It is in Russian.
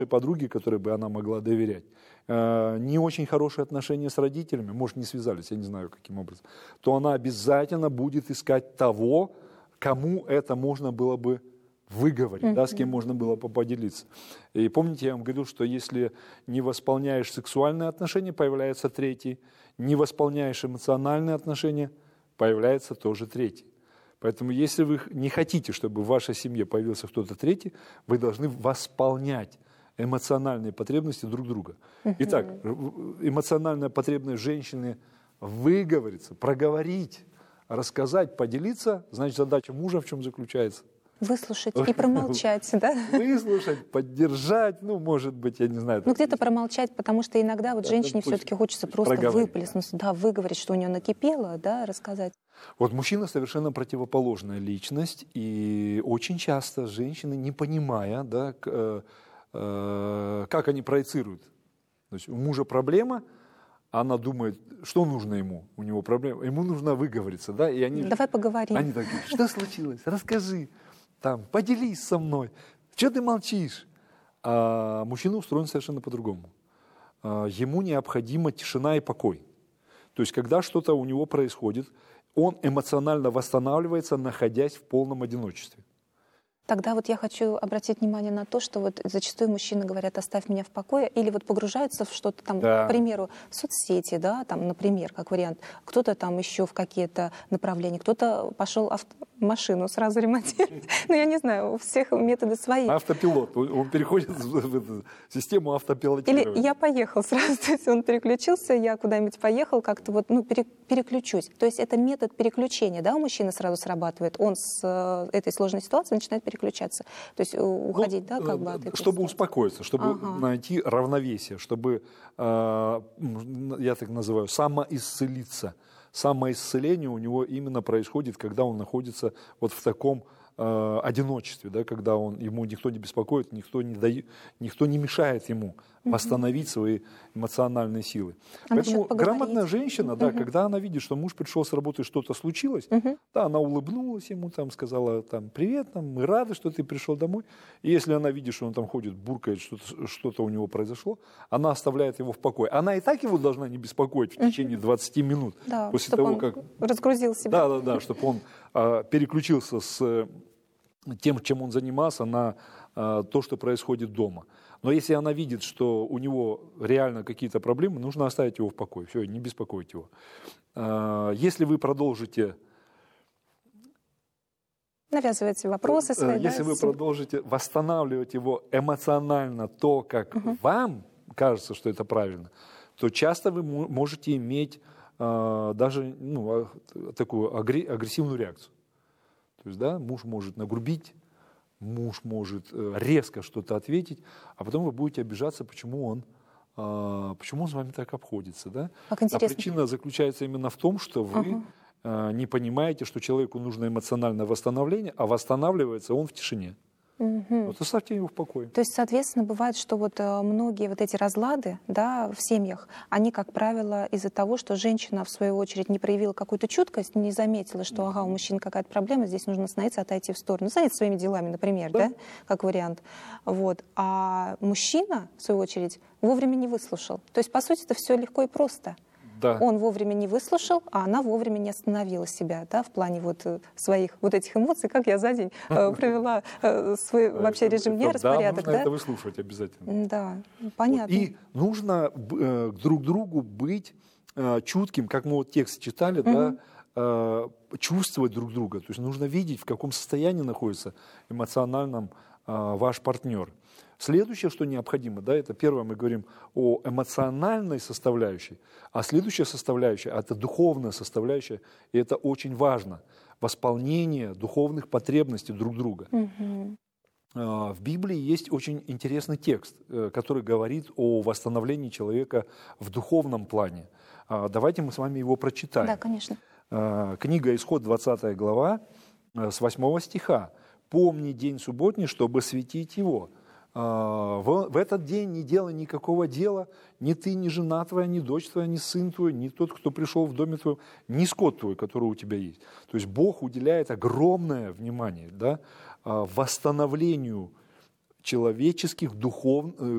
подруги, которой бы она могла доверять, не очень хорошие отношения с родителями, может, не связались, я не знаю, каким образом, то она обязательно будет искать того, кому это можно было бы выговорить, да, с кем можно было бы поделиться. И помните, я вам говорил, что если не восполняешь сексуальные отношения, появляется третий, не восполняешь эмоциональные отношения, появляется тоже третий. Поэтому если вы не хотите, чтобы в вашей семье появился кто-то третий, вы должны восполнять эмоциональные потребности друг друга. Итак, эмоциональная потребность женщины выговориться, проговорить, рассказать, поделиться, значит, задача мужа в чем заключается? Выслушать и промолчать, да? Выслушать, поддержать, ну, может быть, я не знаю. Ну, где-то промолчать, потому что иногда вот женщине все-таки хочется просто выплеснуться, да, выговорить, что у нее накипело, да, рассказать. Вот мужчина совершенно противоположная личность, и очень часто женщины, не понимая, да, как они проецируют. То есть у мужа проблема, она думает, что нужно ему, у него проблема, ему нужно выговориться, да, и они... Давай поговорим. Они такие, что случилось, расскажи, там, поделись со мной, что ты молчишь? А мужчина устроен совершенно по-другому. Ему необходима тишина и покой. То есть, когда что-то у него происходит, он эмоционально восстанавливается, находясь в полном одиночестве. Тогда вот я хочу обратить внимание на то, что вот зачастую мужчины говорят: оставь меня в покое, или вот погружаются в что-то там, да. К примеру, в соцсети, да, там, например, как вариант, кто-то там еще в какие-то направления, кто-то пошел машину сразу ремонтировать. Ну, я не знаю, у всех методы свои. Автопилот, он переходит в систему автопилотирования. Или я поехал сразу, то есть он переключился, я куда-нибудь поехал, как-то вот, ну, переключусь. То есть это метод переключения, да, у мужчины сразу срабатывает, он с этой сложной ситуации начинает переключаться, то есть уходить, да, как бы от этой чтобы ситуации. успокоиться, чтобы найти равновесие, чтобы, я так называю, самоисцелиться. Самоисцеление у него именно происходит, когда он находится вот в таком одиночестве, да, когда ему никто не беспокоит, никто не мешает ему восстановить свои эмоциональные силы. Поэтому грамотная женщина, да, когда она видит, что муж пришел с работы, что-то случилось, да, она улыбнулась ему, там, сказала, там, привет, там, мы рады, что ты пришел домой. И если она видит, что он там ходит, буркает, что-то у него произошло, она оставляет его в покое. Она и так его должна не беспокоить в течение 20 минут. Да, после того, как разгрузил себя. Да, чтобы он переключился с тем, чем он занимался, на то, что происходит дома. Но если она видит, что у него реально какие-то проблемы, нужно оставить его в покое. Все, не беспокоить его. Если вы продолжите... Навязываете вопросы свои. Если вы продолжите восстанавливать его эмоционально, то, как вам кажется, что это правильно, то часто вы можете иметь даже такую агрессивную реакцию. То есть, да, муж может нагрубить, муж может резко что-то ответить, а потом вы будете обижаться, почему он с вами так обходится. Да? А причина заключается именно в том, что вы не понимаете, что человеку нужно эмоциональное восстановление, а восстанавливается он в тишине. Вот оставьте его в покое. То есть, соответственно, бывает, что вот многие вот эти разлады, да, в семьях, они, как правило, из-за того, что женщина, в свою очередь, не проявила какую-то чуткость, не заметила, что, ага, у мужчины какая-то проблема, здесь нужно остановиться, отойти в сторону, заняться своими делами, например, да, как вариант. Вот. А мужчина, в свою очередь, вовремя не выслушал. То есть, по сути, это все легко и просто. Да. Он вовремя не выслушал, а она вовремя не остановила себя, да, в плане вот своих вот этих эмоций, как я за день провела свой вообще режим дня, распорядок. Да, нужно это выслушивать обязательно. Да, понятно. И нужно друг другу быть чутким, как мы вот текст читали, да, чувствовать друг друга. То есть нужно видеть, в каком состоянии находится эмоциональном ваш партнер. Следующее, что необходимо, да, это первое, мы говорим о эмоциональной составляющей, а следующая составляющая – это духовная составляющая, и это очень важно. Восполнение духовных потребностей друг друга. В Библии есть очень интересный текст, который говорит о восстановлении человека в духовном плане. Давайте мы с вами его прочитаем. Да, конечно. Книга Исход, 20 глава, с 8 стиха. «Помни день субботний, чтобы светить его. В этот день не делай никакого дела, ни ты, ни жена твоя, ни дочь твоя, ни сын твой, ни тот, кто пришел в доме твоем, ни скот твой, который у тебя есть». То есть Бог уделяет огромное внимание, да, восстановлению человеческих